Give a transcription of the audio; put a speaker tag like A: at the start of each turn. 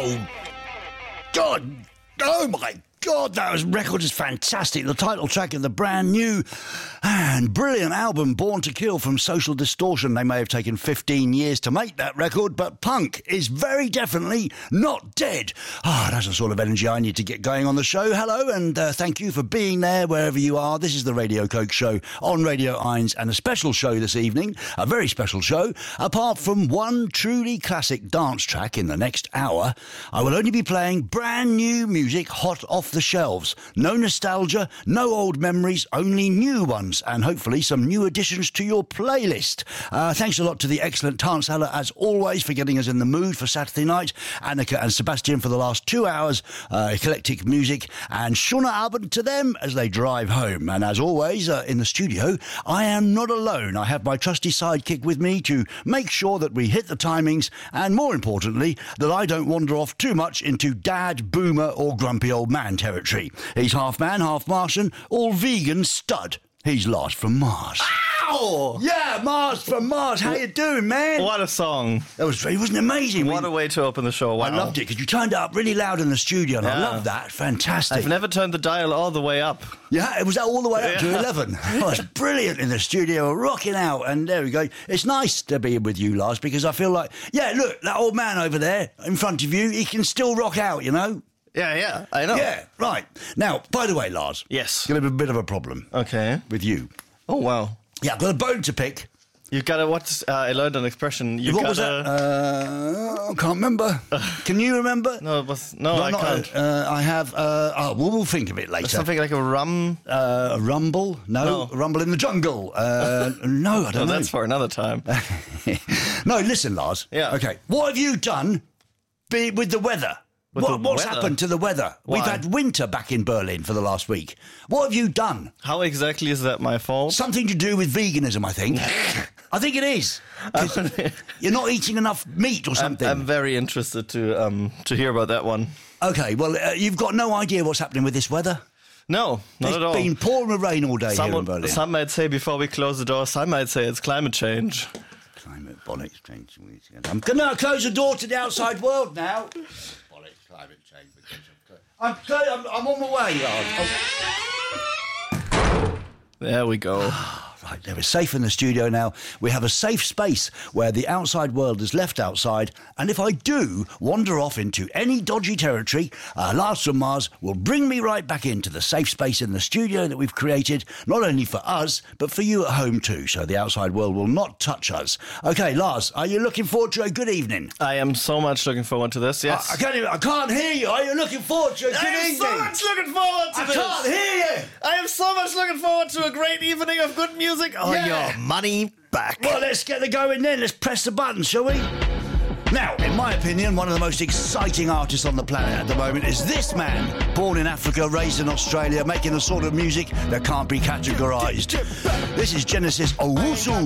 A: Oh, God. Oh, my God, that record is fantastic. The title track of the brand new and brilliant album Born to Kill from Social Distortion. They may have taken 15 years to make that record, but punk is very definitely not dead. That's the sort of energy I need to get going on the show. Hello, and thank you for being there wherever you are. This is the Radio Coke Show on Radio Eins, and a special show this evening, a very special show. Apart from one truly classic dance track in the next hour, I will only be playing brand new music hot off the shelves. No nostalgia, no old memories, only new ones, and hopefully some new additions to your playlist. Thanks a lot to the excellent Tanzhalle, as always, for getting us in the mood for Saturday night. Annika and Sebastian for the last 2 hours, eclectic music, and Schöne Abend to them as they drive home. And as always, in the studio, I am not alone. I have my trusty sidekick with me to make sure that we hit the timings, and more importantly, that I don't wander off too much into dad, boomer, or grumpy old man territory. He's half man, half Martian, all vegan stud. He's Lars from Mars.
B: Ow!
A: Yeah, Mars from Mars. How you doing, man?
B: What a song.
A: It wasn't amazing.
B: What a way to open the show. Wow.
A: I loved it because you turned it up really loud in the studio, and I love that. Fantastic.
B: I've never turned the dial all the way up.
A: Yeah, it was all the way up to 11. Oh, it's brilliant in the studio, rocking out, and there we go. It's nice to be with you, Lars, because I feel like, look, that old man over there in front of you, he can still rock out, you know?
B: Yeah, I know.
A: Yeah, right. Now, by the way, Lars.
B: Yes.
A: Going to have a bit of a problem.
B: Okay.
A: With you.
B: Oh, wow.
A: Yeah, I've got a bone to pick.
B: You gotta, I learned an expression.
A: Was that? I can't remember. Can you remember?
B: No, I can't.
A: I have, we'll think of it later.
B: Something like a
A: a rumble? No. A rumble in the jungle. No, I don't know.
B: That's for another time.
A: No, listen, Lars.
B: Yeah.
A: Okay. What have you done with the weather? What's happened to the weather?
B: Why?
A: We've had winter back in Berlin for the last week. What have you done?
B: How exactly is that my fault?
A: Something to do with veganism, I think. I think it is. You're not eating enough meat or something.
B: I'm very interested to hear about that one.
A: Okay, well, you've got no idea what's happening with this weather?
B: No, not at all.
A: It's been pouring with rain all day here in Berlin.
B: Some might say before we close the door, some might say it's climate change.
A: Climate bollocks change. I'm going to close the door to the outside world now. Climate change. I'm on my way, Lars.
B: There we go.
A: Right, we're safe in the studio now. We have a safe space where the outside world is left outside. And if I do wander off into any dodgy territory, Lars from Mars will bring me right back into the safe space in the studio that we've created, not only for us, but for you at home too. So the outside world will not touch us. Okay, Lars, are you looking forward to a good evening?
B: I am so much looking forward to this, yes.
A: I can't hear you. Are you looking forward to a good evening?
B: I am so much looking forward to this.
A: I can't hear you.
B: I am so much looking forward to a great evening of good music on your money back.
A: Well, let's get the going then. Let's press the button, shall we? Now, in my opinion, one of the most exciting artists on the planet at the moment is this man, born in Africa, raised in Australia, making the sort of music that can't be categorised. This is Genesis Owusu.